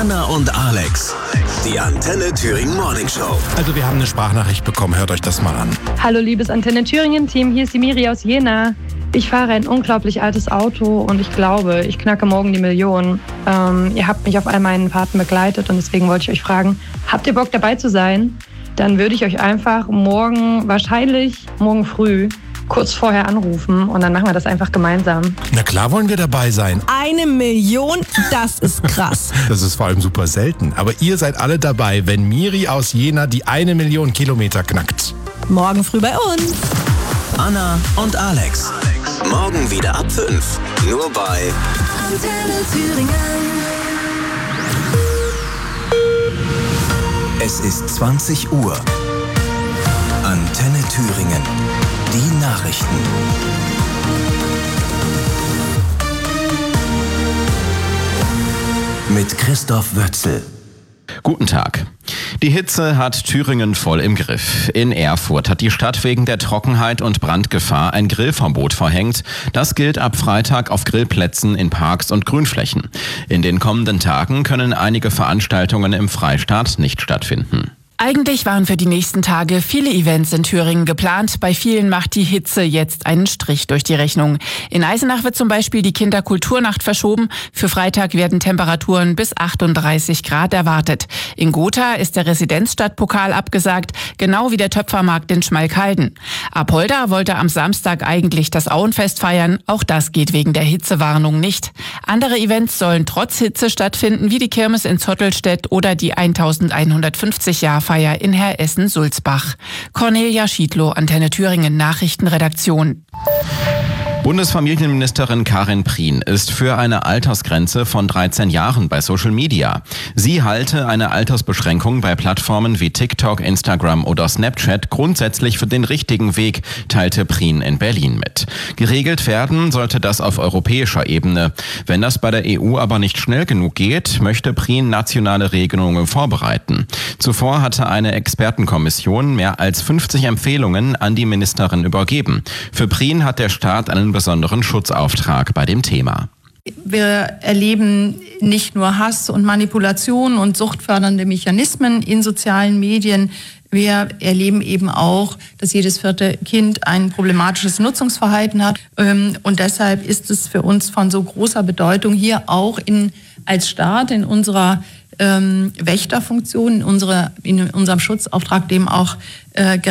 Anna und Alex, die Antenne Thüringen Morning Show. Also wir haben eine Sprachnachricht bekommen, hört euch das mal an. Hallo liebes Antenne Thüringen Team, hier ist die Miri aus Jena. Ich fahre ein unglaublich altes Auto und ich glaube, ich knacke morgen die Million. Ihr habt mich auf all meinen Fahrten begleitet und deswegen wollte ich euch fragen, habt ihr Bock dabei zu sein? Dann würde ich euch einfach morgen früh kurz vorher anrufen und dann machen wir das einfach gemeinsam. Na klar wollen wir dabei sein. 1 Million, das ist krass. Das ist vor allem super selten. Aber ihr seid alle dabei, wenn Miri aus Jena die 1 Million Kilometer knackt. Morgen früh bei uns. Anna und Alex. Morgen wieder ab 5. Nur bei Antenne Thüringen. Es ist 20 Uhr. Antenne Thüringen. Die Nachrichten. Mit Christoph Wötzel. Guten Tag. Die Hitze hat Thüringen voll im Griff. In Erfurt hat die Stadt wegen der Trockenheit und Brandgefahr ein Grillverbot verhängt. Das gilt ab Freitag auf Grillplätzen in Parks und Grünflächen. In den kommenden Tagen können einige Veranstaltungen im Freistaat nicht stattfinden. Eigentlich waren für die nächsten Tage viele Events in Thüringen geplant. Bei vielen macht die Hitze jetzt einen Strich durch die Rechnung. In Eisenach wird zum Beispiel die Kinderkulturnacht verschoben. Für Freitag werden Temperaturen bis 38 Grad erwartet. In Gotha ist der Residenzstadtpokal abgesagt, genau wie der Töpfermarkt in Schmalkalden. Apolda wollte am Samstag eigentlich das Auenfest feiern. Auch das geht wegen der Hitzewarnung nicht. Andere Events sollen trotz Hitze stattfinden, wie die Kirmes in Zottelstedt oder die 1150-Jahr-Feier in Herressen-Sulzbach. Cornelia Schiedlow, Antenne Thüringen Nachrichtenredaktion. Bundesfamilienministerin Karin Prien ist für eine Altersgrenze von 13 Jahren bei Social Media. Sie halte eine Altersbeschränkung bei Plattformen wie TikTok, Instagram oder Snapchat grundsätzlich für den richtigen Weg, teilte Prien in Berlin mit. Geregelt werden sollte das auf europäischer Ebene. Wenn das bei der EU aber nicht schnell genug geht, möchte Prien nationale Regelungen vorbereiten. Zuvor hatte eine Expertenkommission mehr als 50 Empfehlungen an die Ministerin übergeben. Für Prien hat der Staat einen besonderen Schutzauftrag bei dem Thema. Wir erleben nicht nur Hass und Manipulation und suchtfördernde Mechanismen in sozialen Medien. Wir erleben eben auch, dass jedes 4. Kind ein problematisches Nutzungsverhalten hat. Und deshalb ist es für uns von so großer Bedeutung, hier auch als Staat in unserer Wächterfunktion, in unserem Schutzauftrag dem auch